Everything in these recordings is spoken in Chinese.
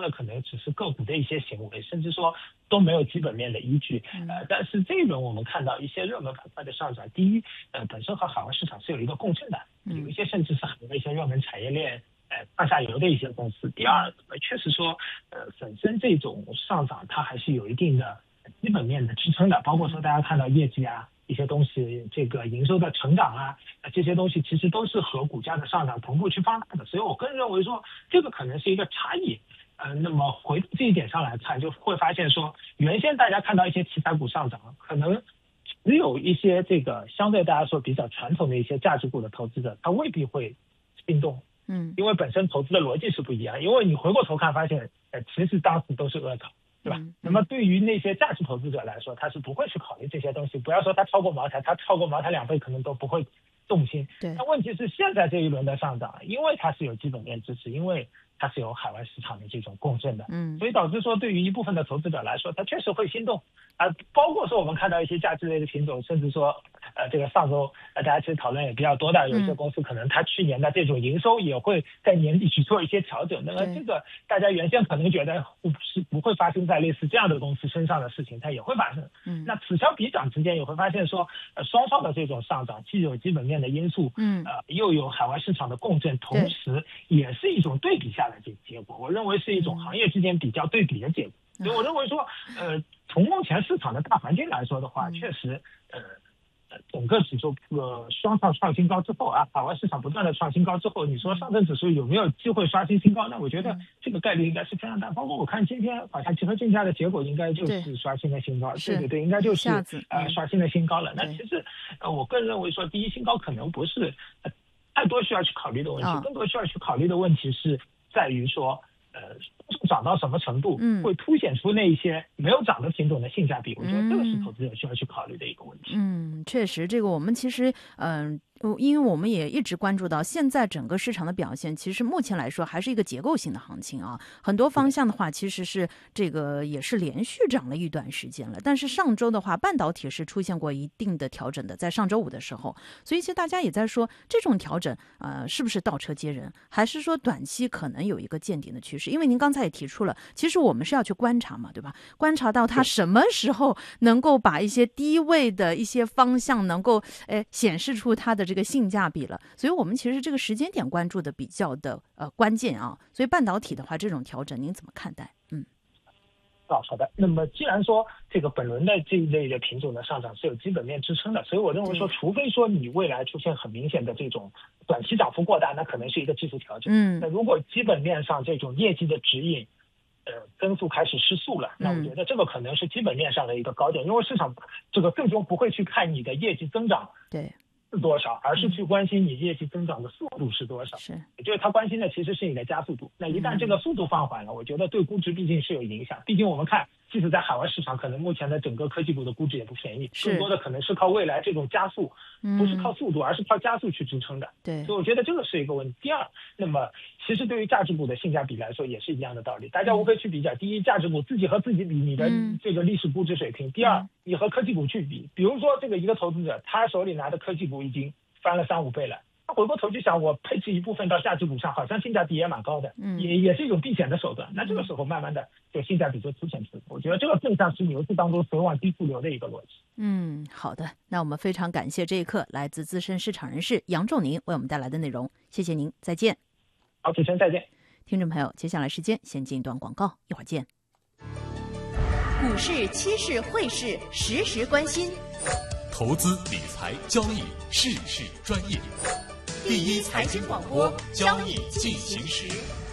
的可能只是个股的一些行为，甚至说都没有基本面的依据。但是这一轮我们看到一些热门板块的上涨，第一，本身和海外市场是有一个共振的，有一些甚至是很多一些热门产业链上下游的一些公司。第二，确实说本身这种上涨它还是有一定的基本面的支撑的，包括说大家看到业绩啊一些东西，这个营收的成长啊，这些东西其实都是和股价的上涨同步去放大的。所以我个人认为说这个可能是一个差异。那么回到这一点上来看，就会发现说原先大家看到一些题材股上涨，可能只有一些这个相对大家说比较传统的一些价值股的投资者，他未必会心动。因为本身投资的逻辑是不一样，因为你回过头看发现其实当时都是恶炒，对吧？那么对于那些价值投资者来说，他是不会去考虑这些东西，不要说他超过茅台，他超过茅台2倍可能都不会动心。但问题是现在这一轮的上涨，因为它是有基本面支持，因为它是有海外市场的这种共振的，所以导致说对于一部分的投资者来说，他确实会心动包括说我们看到一些价值类的品种，甚至说这个上周大家其实讨论也比较多的，有一些公司可能它去年的这种营收也会在年底去做一些调整。那么这个大家原先可能觉得不会发生在类似这样的公司身上的事情，它也会发生。那此消彼长之间也会发现说双方的这种上涨既有基本面的因素，又有海外市场的共振，同时也是一种对比下来的结果。我认为是一种行业之间比较对比的结果。所以我认为说从目前市场的大环境来说的话，确实整个指数双创新高之后海外市场不断的创新高之后，你说上证指数有没有机会刷新新高？那我觉得这个概率应该是非常大。包括我看今天好像集合竞价的结果应该就是刷新了新高，对，应该就是刷新了新高了。那其实我个人认为说，第一，新高可能不是太多需要去考虑的问题，更多需要去考虑的问题是在于说涨到什么程度会凸显出那一些没有涨的品种的性价比。我觉得这个是投资者需要去考虑的一个问题。 确实，这个我们其实因为我们也一直关注到现在整个市场的表现，其实目前来说还是一个结构性的行情啊。很多方向的话，其实是这个也是连续涨了一段时间了。但是上周的话，半导体是出现过一定的调整的，在上周五的时候，所以其实大家也在说这种调整是不是倒车接人，还是说短期可能有一个见顶的趋势？因为您刚才也提出了，其实我们是要去观察嘛，对吧？观察到它什么时候能够把一些低位的一些方向能够显示出它的这个性价比了，所以我们其实这个时间点关注的比较的关键啊。所以半导体的话，这种调整您怎么看待？ 好的。那么既然说这个本轮的这一类的品种的上涨是有基本面支撑的，所以我认为说，除非说你未来出现很明显的这种短期涨幅过大，那可能是一个技术调整。那如果基本面上这种业绩的指引增速开始失速了，那我觉得这个可能是基本面上的一个高点，因为市场这个最终不会去看你的业绩增长是多少，而是去关心你业绩增长的速度是多少。也就是他关心的其实是你的加速度。那一旦这个速度放缓了，我觉得对估值毕竟是有影响。毕竟我们看，即使在海外市场，可能目前的整个科技股的估值也不便宜，更多的可能是靠未来这种加速，不是靠速度，而是靠加速去支撑的。所以我觉得这个是一个问题。第二，那么其实对于价值股的性价比来说也是一样的道理，大家无非去比较，第一，价值股自己和自己比你的这个历史估值水平；第二，你和科技股去比，比如说这个一个投资者，他手里拿的科技股已经翻了3-5倍了，他回过头去想，我配置一部分到价值股上，好像性价比也蛮高的，也是一种避险的手段。那这个时候慢慢的就性价比就凸显出来，我觉得这个更像是牛市当中水往低处流的一个逻辑。 好的，那我们非常感谢这一刻来自资深市场人士杨仲宁为我们带来的内容，谢谢您，再见。 好，主持人再见。 听众朋友，接下来时间先进一段广告，一会儿见。 股市、期市、汇市，时时关心。 投资理财交易，事事专业。第一财经广播，交易进行时。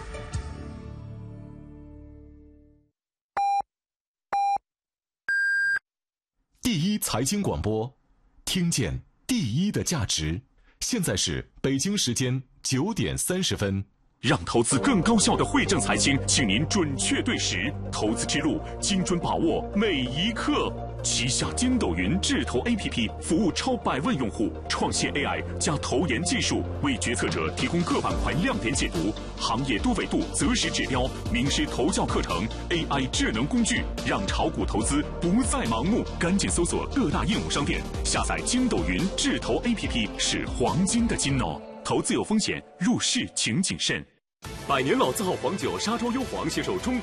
第一财经广播，听见第一的价值。现在是北京时间9点30分。让投资更高效的汇正财经，请您准确对时，投资之路精准把握每一刻。旗下筋斗云智投 APP 服务超100万用户，创新 AI 加投研技术，为决策者提供各板块亮点解读、行业多维度择时指标、名师投教课程、AI 智能工具，让炒股投资不再盲目。赶紧搜索各大应用商店，下载筋斗云智投 APP 是黄金的金哦。投资有风险，入市请谨慎。百年老字号黄酒沙庄优皇携手中